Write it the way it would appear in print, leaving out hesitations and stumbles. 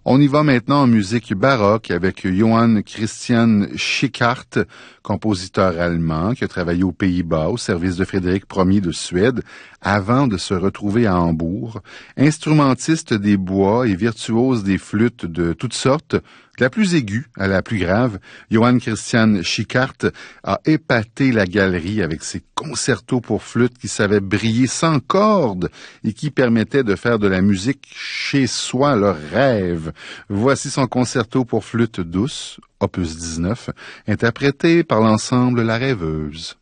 On y va maintenant en musique baroque avec Johann Christian Schickhardt, compositeur allemand qui a travaillé aux Pays-Bas au service de Frédéric Ier de Suède avant de se retrouver à Hambourg. Instrumentiste des bois et virtuose des flûtes de toutes sortes, de la plus aiguë à la plus grave, Johann Christian Schickhardt a épaté la galerie avec ses concertos pour flûte qui savaient briller sans cordes et qui permettaient de faire de la musique chez soi leur rêve. Voici son concerto pour flûte douce, opus 19, interprété par l'ensemble La Rêveuse.